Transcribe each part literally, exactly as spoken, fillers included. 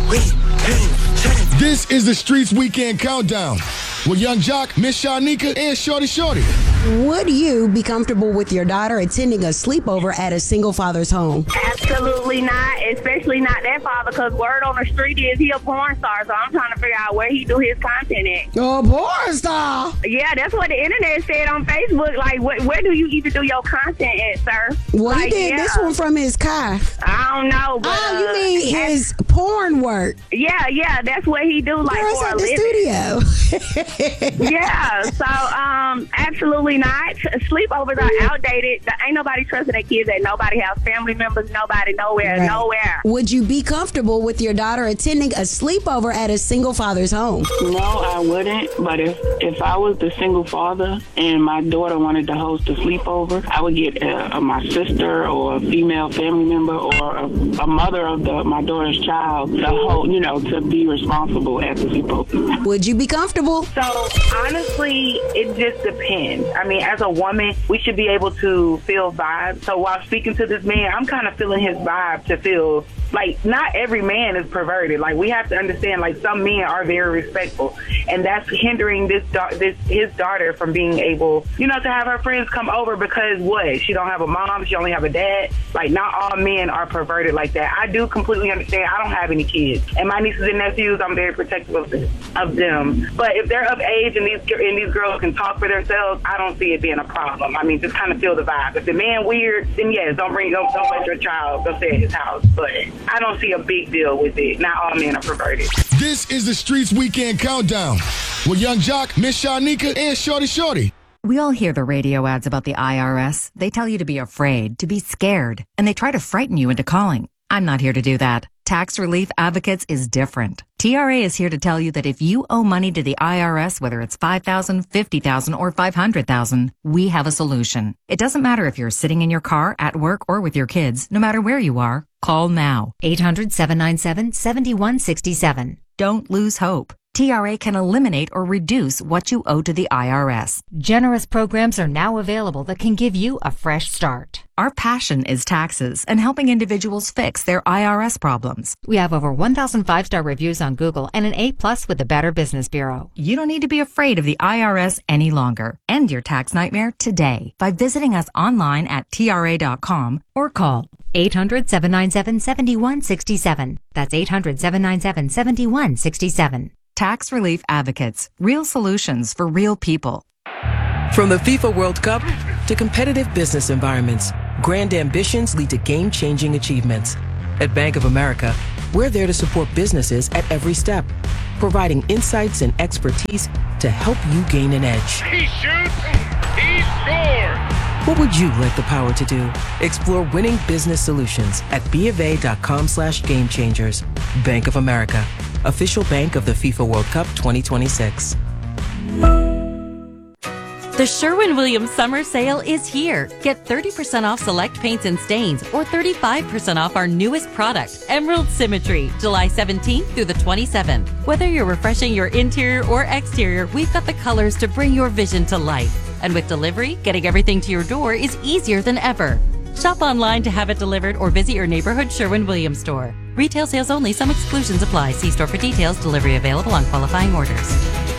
This is the Streets Weekend Countdown with Young Jock, Miss Shanika, and Shorty Shorty. Would you be comfortable with your daughter attending a sleepover at a single father's home? Absolutely not, especially not that father, because word on the street is he a porn star, so I'm trying to figure out where he do his content at. A porn star? Yeah, that's what the internet said on Facebook. Like, wh- where do you even do your content at, sir? Well, like, he did yeah. this one from his car. I don't know, but... Oh, you uh, mean his porn work? Yeah, yeah, that's what he do, like, Girl, for at a the living. studio. Yeah, so, um, absolutely not. Sleepovers are outdated. Ain't nobody trusting their kids at nobody house. Family members, nobody, nowhere, Right. nowhere. Would you be comfortable with your daughter attending a sleepover at a single father's home? No, I wouldn't. But if, if I was the single father and my daughter wanted to host a sleepover, I would get uh, my sister or a female family member or a, a mother of the, my daughter's child to hold, you know, to be responsible at the sleepover. Would you be comfortable? So honestly, it just depends. I mean, as a woman, we should be able to feel vibes. So while speaking to this man, I'm kind of feeling his vibe to feel like not every man is perverted. Like, we have to understand, like, some men are very respectful, and that's hindering this da- this his daughter from being able, you know, to have her friends come over because what? She don't have a mom, she only have a dad. Like, not all men are perverted like that. I do completely understand. I don't have any kids, and my nieces and nephews, I'm very protective of, this, of them. But if they're of age and these and these girls can talk for themselves, I don't see it being a problem. I mean, just kind of feel the vibe. If the man weird, then yes, don't bring don't, don't let your child go stay at his house. But I don't see a big deal with it. Not all men are perverted. This is the Streets Weekend Countdown with Young Jock, Miss Shanika, and Shorty Shorty. We all hear the radio ads about the I R S. They tell you to be afraid, to be scared, and they try to frighten you into calling. I'm not here to do that. Tax Relief Advocates is different. T R A is here to tell you that if you owe money to the I R S, whether it's five thousand dollars, fifty thousand dollars, or five hundred thousand dollars, we have a solution. It doesn't matter if you're sitting in your car, at work, or with your kids. No matter where you are, call now. eight hundred, seven nine seven, seven one six seven. Don't lose hope. T R A can eliminate or reduce what you owe to the I R S. Generous programs are now available that can give you a fresh start. Our passion is taxes and helping individuals fix their I R S problems. We have over one thousand five-star reviews on Google and an A plus with the Better Business Bureau. You don't need to be afraid of the I R S any longer. End your tax nightmare today by visiting us online at T R A dot com or call eight hundred, seven nine seven, seven one six seven. That's eight hundred, seven nine seven, seven one six seven. Tax Relief Advocates. Real solutions for real people. From the FIFA World Cup to competitive business environments, grand ambitions lead to game-changing achievements. At Bank of America, we're there to support businesses at every step, providing insights and expertise to help you gain an edge. He shoots, he scores! What would you like the power to do? Explore winning business solutions at BofA.com slash game changers. Bank of America, official bank of the FIFA World Cup twenty twenty-six. The Sherwin-Williams Summer Sale is here. Get thirty percent off select paints and stains or thirty-five percent off our newest product, Emerald Symmetry, July seventeenth through the twenty-seventh. Whether you're refreshing your interior or exterior, we've got the colors to bring your vision to life. And with delivery, getting everything to your door is easier than ever. Shop online to have it delivered or visit your neighborhood Sherwin-Williams store. Retail sales only. Some exclusions apply. See store for details. Delivery available on qualifying orders.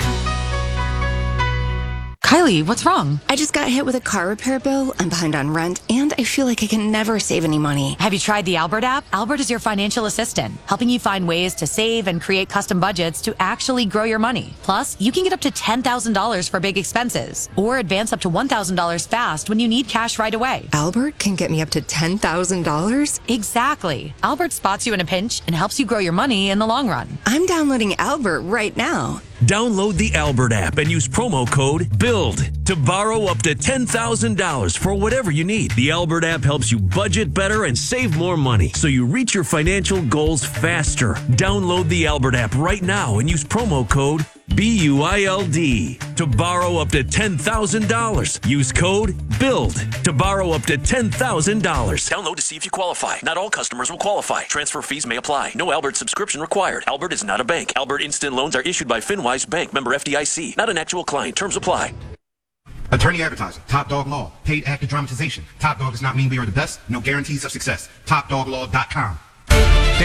Kylie, what's wrong? I just got hit with a car repair bill. I'm behind on rent, and I feel like I can never save any money. Have you tried the Albert app? Albert is your financial assistant, helping you find ways to save and create custom budgets to actually grow your money. Plus, you can get up to ten thousand dollars for big expenses, or advance up to one thousand dollars fast when you need cash right away. Albert can get me up to ten thousand dollars? Exactly. Albert spots you in a pinch and helps you grow your money in the long run. I'm downloading Albert right now. Download the Albert app and use promo code BUILD to borrow up to ten thousand dollars for whatever you need. The Albert app helps you budget better and save more money so you reach your financial goals faster. Download the Albert app right now and use promo code B U I L D to borrow up to ten thousand dollars. Use code BUILD to borrow up to ten thousand dollars. Download to see if you qualify. Not all customers will qualify. Transfer fees may apply. No Albert subscription required. Albert is not a bank. Albert Instant Loans are issued by FinWise Bank, member F D I C. Not an actual client. Terms apply. Attorney advertising. Top Dog Law. Paid actor dramatization. Top Dog does not mean we are the best. No guarantees of success. Top Dog Law dot com.